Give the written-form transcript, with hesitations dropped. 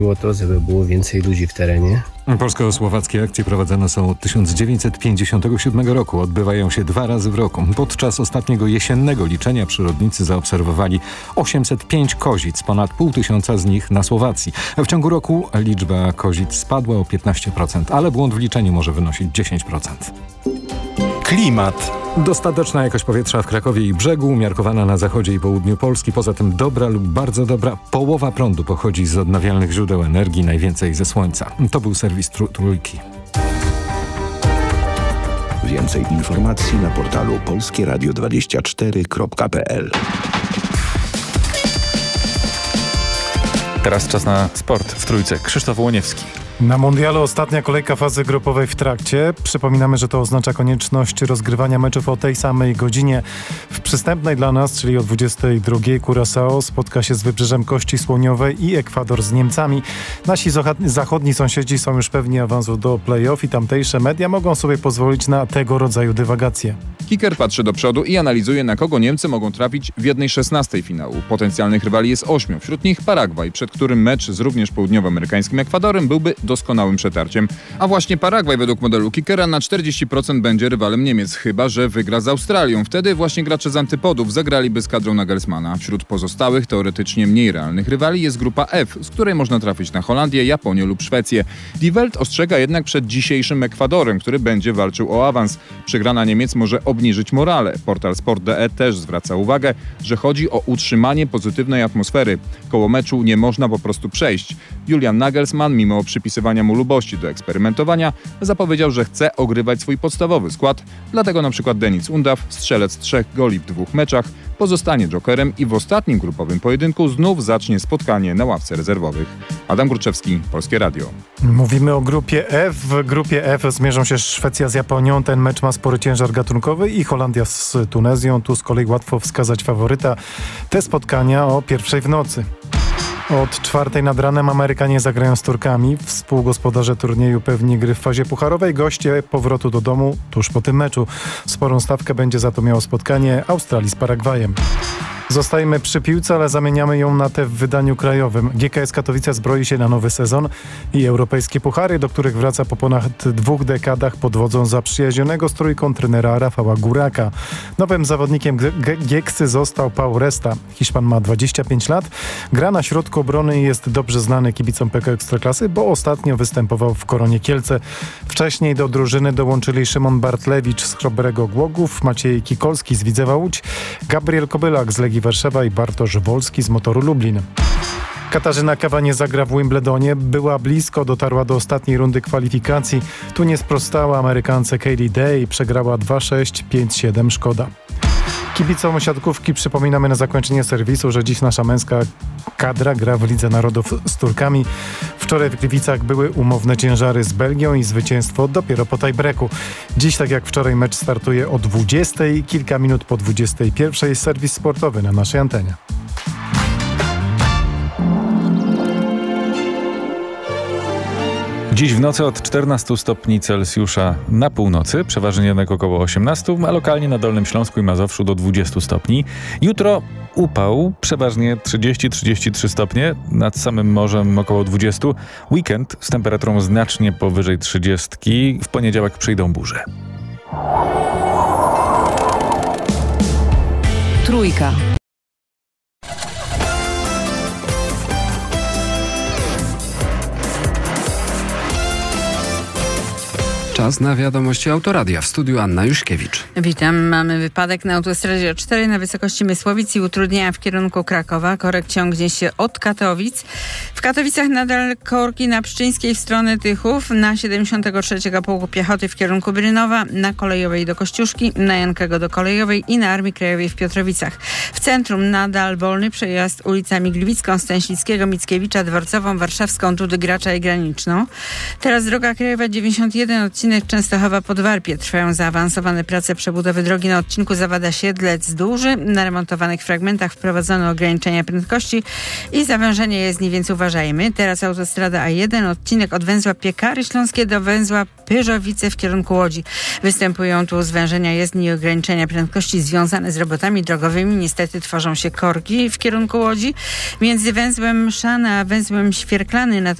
Było to, żeby było więcej ludzi w terenie. Polsko-słowackie akcje prowadzone są od 1957 roku. Odbywają się 2 razy w roku. Podczas ostatniego jesiennego liczenia przyrodnicy zaobserwowali 805 kozic, ponad 500 z nich na Słowacji. W ciągu roku liczba kozic spadła o 15%, ale błąd w liczeniu może wynosić 10%. Klimat. Dostateczna jakość powietrza w Krakowie i Brzegu, umiarkowana na zachodzie i południu Polski. Poza tym dobra lub bardzo dobra. Połowa prądu pochodzi z odnawialnych źródeł energii, najwięcej ze słońca. To był serwis Trójki. Więcej informacji na portalu polskieradio24.pl. Teraz czas na sport w Trójce. Krzysztof Łoniewski. Na mundialu ostatnia kolejka fazy grupowej w trakcie. Przypominamy, że to oznacza konieczność rozgrywania meczów o tej samej godzinie. W przystępnej dla nas, czyli o 22:00, Curaçao spotka się z Wybrzeżem Kości Słoniowej i Ekwador z Niemcami. Nasi zachodni sąsiedzi są już pewni awansu do play-off i tamtejsze media mogą sobie pozwolić na tego rodzaju dywagacje. Kicker patrzy do przodu i analizuje, na kogo Niemcy mogą trafić w 1/16 finału. Potencjalnych rywali jest 8, wśród nich Paragwaj, przed którym mecz z również południowoamerykańskim Ekwadorem byłby doskonałym przetarciem. A właśnie Paragwaj według modelu Kickera na 40% będzie rywalem Niemiec, chyba że wygra z Australią. Wtedy właśnie gracze z antypodów zagraliby z kadrą Nagelsmana. Wśród pozostałych, teoretycznie mniej realnych rywali jest grupa F, z której można trafić na Holandię, Japonię lub Szwecję. Die Welt ostrzega jednak przed dzisiejszym Ekwadorem, który będzie walczył o awans. Przegrana Niemiec może obniżyć morale. Portal Sport.de też zwraca uwagę, że chodzi o utrzymanie pozytywnej atmosfery. Koło meczu nie można po prostu przejść. Julian Nagelsmann, mimo przypisywania mu lubości do eksperymentowania, zapowiedział, że chce ogrywać swój podstawowy skład. Dlatego na przykład Denis Undav, strzelec 3 goli w 2 meczach, pozostanie jokerem i w ostatnim grupowym pojedynku znów zacznie spotkanie na ławce rezerwowych. Adam Górczewski, Polskie Radio. Mówimy o grupie F. W grupie F zmierzą się Szwecja z Japonią. Ten mecz ma spory ciężar gatunkowy i Holandia z Tunezją. Tu z kolei łatwo wskazać faworyta. Te spotkania o 1:00 w nocy. Od 4:00 nad ranem Amerykanie zagrają z Turkami. Współgospodarze turnieju pewni gry w fazie pucharowej. Goście powrotu do domu tuż po tym meczu. Sporą stawkę będzie za to miało spotkanie Australii z Paragwajem. Zostajemy przy piłce, ale zamieniamy ją na tę w wydaniu krajowym. GKS Katowice zbroi się na nowy sezon i europejskie puchary, do których wraca po ponad 2 dekadach pod wodzą zaprzyjaźnionego z Trójką trenera Rafała Góraka. Nowym zawodnikiem Gieksy został Pau Resta. Hiszpan ma 25 lat, gra na środku obrony i jest dobrze znany kibicom PKO Ekstraklasy, bo ostatnio występował w Koronie Kielce. Wcześniej do drużyny dołączyli Szymon Bartlewicz z Chrobrego Głogów, Maciej Kikolski z Widzewa Łódź, Gabriel Kobylak z Legii Warszawa i Bartosz Wolski z Motoru Lublin. Katarzyna Kawa nie zagra w Wimbledonie. Była blisko, dotarła do ostatniej rundy kwalifikacji. Tu nie sprostała Amerykance Kaylee Day i przegrała 2-6, 5-7. Szkoda. Kibicom siatkówki przypominamy na zakończenie serwisu, że dziś nasza męska kadra gra w Lidze Narodów z Turkami. Wczoraj w Gliwicach były umowne ciężary z Belgią i zwycięstwo dopiero po tiebreaku. Dziś, tak jak wczoraj, mecz startuje o 20:00, kilka minut po 21:00. Serwis sportowy na naszej antenie. Dziś w nocy od 14 stopni Celsjusza na północy, przeważnie jednak około 18, a lokalnie na Dolnym Śląsku i Mazowszu do 20 stopni. Jutro upał, przeważnie 30-33 stopnie, nad samym morzem około 20. Weekend z temperaturą znacznie powyżej 30. W poniedziałek przyjdą burze. Trójka. Czas na wiadomości Autoradia. W studiu Anna Juszkiewicz. Witam. Mamy wypadek na autostradzie 4 na wysokości Mysłowic i utrudnienia w kierunku Krakowa. Korek ciągnie się od Katowic. W Katowicach nadal korki na Pszczyńskiej w stronę Tychów, na 73. Pułku Piechoty w kierunku Brynowa, na Kolejowej do Kościuszki, na Jankego do Kolejowej i na Armii Krajowej w Piotrowicach. W centrum nadal wolny przejazd ulicami Gliwicką, Stęślickiego, Mickiewicza, Dworcową, Warszawską, Dudy Gracza i Graniczną. Teraz droga krajowa 91, odcinek odcinek Częstochowa-Podwarpie. Trwają zaawansowane prace przebudowy drogi na odcinku Zawada-Siedlec-Duży. Na remontowanych fragmentach wprowadzono ograniczenia prędkości i zawężenie jezdni, więc uważajmy. Teraz autostrada A1, odcinek od węzła Piekary Śląskie do węzła Pyrzowice w kierunku Łodzi. Występują tu zwężenia jezdni i ograniczenia prędkości związane z robotami drogowymi. Niestety tworzą się korki w kierunku Łodzi. Między węzłem Mszana a węzłem Świerklany na